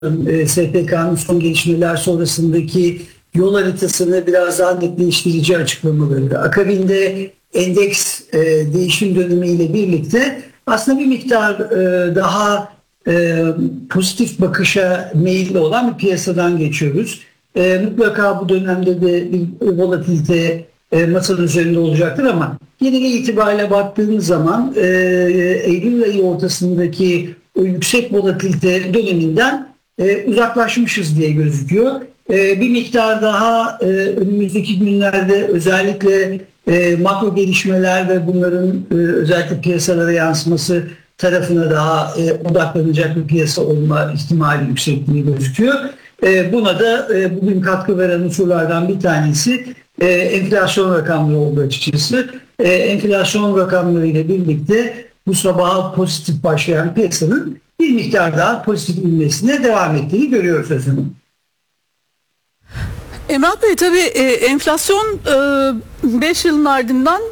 SPK'nın son gelişmeler sonrasındaki yol haritasını biraz daha netleştirici açıklamaları. Akabinde endeks değişim dönemiyle birlikte aslında bir miktar daha pozitif bakışa meyilli olan bir piyasadan geçiyoruz. Mutlaka bu dönemde de bir volatilite masanın üzerinde olacaktır ama genel itibariyle baktığımız zaman Eylül ayı ortasındaki o yüksek volatilite döneminden uzaklaşmışız diye gözüküyor. Bir miktar daha önümüzdeki günlerde özellikle makro gelişmeler ve bunların özellikle piyasalara yansıması tarafına daha odaklanacak bir piyasa olma ihtimali yüksekliği gözüküyor. Buna da bugün katkı veren unsurlardan bir tanesi enflasyon rakamları oldu açıkçası. Enflasyon rakamları ile birlikte bu sabaha pozitif başlayan piyasanın bir miktar daha pozitif inmesine devam ettiğini görüyoruz efendim. Emrah Bey, tabii enflasyon 5 yılın ardından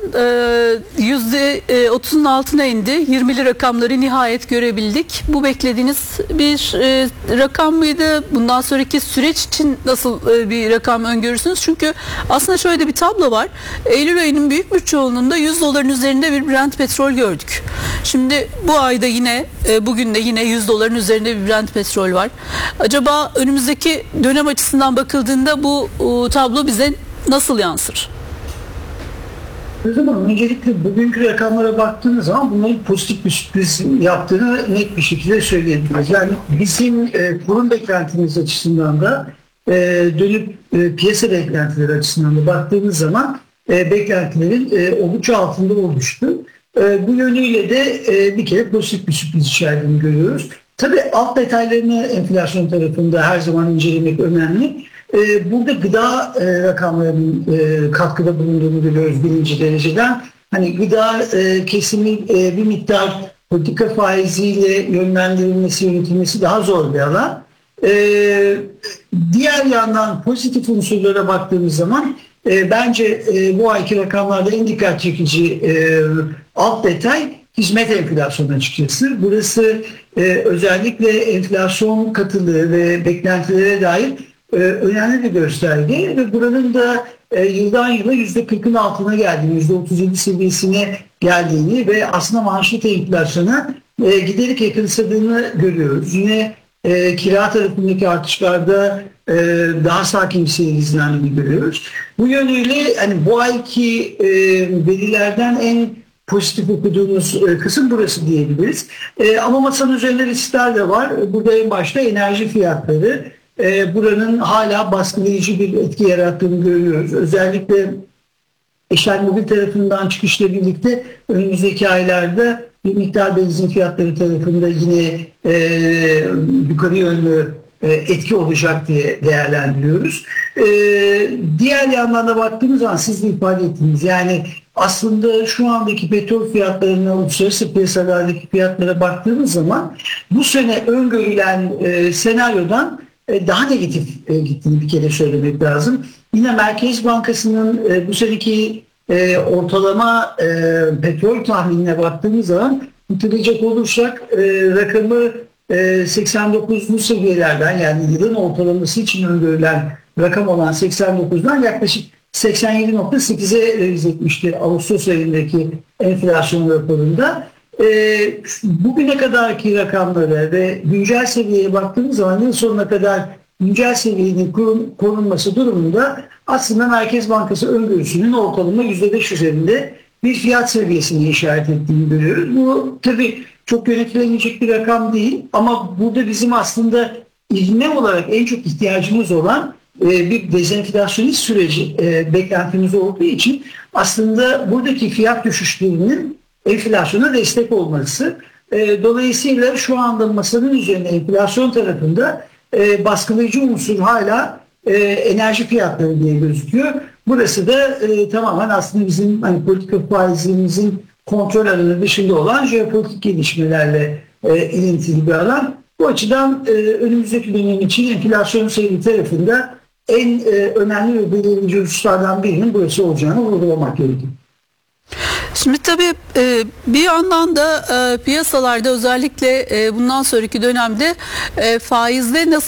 %30'un altına indi. 20'li rakamları nihayet görebildik. Bu beklediğiniz bir rakam mıydı? Bundan sonraki süreç için nasıl bir rakam öngörürsünüz? Çünkü aslında şöyle bir tablo var. Eylül ayının büyük bir çoğunluğunda $100 üzerinde bir Brent petrol gördük. Şimdi bu ayda yine bugün de yine $100 üzerinde bir Brent petrol var. Acaba önümüzdeki dönem açısından bakıldığında bu tablo bize nasıl yansır? O zaman öncelikle bugünkü rakamlara baktığınız zaman bunların pozitif bir sürpriz yaptığını net bir şekilde söyleyebiliriz. Yani bizim kurum beklentimiz açısından da dönüp piyasa beklentileri açısından da baktığımız zaman beklentilerin oldukça altında olmuştu. Bu yönüyle de bir kere pozitif bir sürpriz içerdiğini görüyoruz. Tabii alt detaylarını enflasyon tarafında her zaman incelemek önemli. Burada gıda rakamlarının katkıda bulunduğunu görüyoruz birinci dereceden. Hani gıda kesimi bir miktar politika faiziyle yönlendirilmesi, yönetilmesi daha zor bir alan. Diğer yandan pozitif unsurlara baktığımız zaman bence bu ayki rakamlarda en dikkat çekici alt detay hizmet enflasyonu açıkçası. Burası özellikle enflasyon katılığı ve beklentilere dair önemli bir gösterge ve buranın da yıldan yıla %40'ın altına geldiğini, %37 seviyesine geldiğini ve aslında manşet enflasyona giderek yakınsadığını görüyoruz. Yine kira tarafındaki artışlarda daha sakin bir seyir izlendiğini görüyoruz. Bu yönüyle hani bu ayki verilerden en pozitif okuduğumuz kısım burası diyebiliriz. Ama masanın üzerinde riskler de var. Burada en başta enerji fiyatları. Buranın hala baskılayıcı bir etki yarattığını görüyoruz. Özellikle Eşel Mobil tarafından çıkışla birlikte önümüzdeki aylarda bir miktar benzin fiyatları tarafında yine yukarı yönlü etki olacak diye değerlendiriyoruz. Diğer yandan da baktığımız zaman siz de ifade ettiniz. Yani aslında şu andaki petrol fiyatlarına, uluslararası piyasalardaki fiyatlara baktığımız zaman bu sene öngörülen senaryodan daha negatif gittiğini bir kere söylemek lazım. Yine Merkez Bankası'nın bu seneki ortalama petrol tahminine baktığımız zaman hatırlayacak olursak rakamı 89'lu seviyelerden, yani yılın ortalaması için öngörülen rakam olan 89'dan yaklaşık 87.8'e revize etmişti Ağustos ayındaki enflasyon raporunda. Bugüne kadarki rakamlara ve güncel seviyeye baktığımız zaman yıl sonuna kadar güncel seviyenin korunması durumunda aslında Merkez Bankası öngörüsünün ortalama %5 üzerinde bir fiyat seviyesini işaret ettiğini görüyoruz. Bu tabii çok yönetilemeyecek bir rakam değil ama burada bizim aslında ivme olarak en çok ihtiyacımız olan bir dezenflasyonist süreci beklentimiz olduğu için aslında buradaki fiyat düşüşlerinin enflasyona destek olması. Dolayısıyla şu anda masanın üzerinde enflasyon tarafında baskılayıcı unsur hala enerji fiyatları diye gözüküyor. Burası da tamamen aslında bizim hani politika faizimizin kontrol alanı dışında olan jeopolitik gelişmelerle ilintili bir alan. Bu açıdan önümüzdeki dönem için enflasyon seyri tarafında en önemli ve belirleyici hususlardan birinin burası olacağını vurgulamak gerekiyor. Şimdi tabii bir yandan da piyasalarda özellikle bundan sonraki dönemde faizde nasıl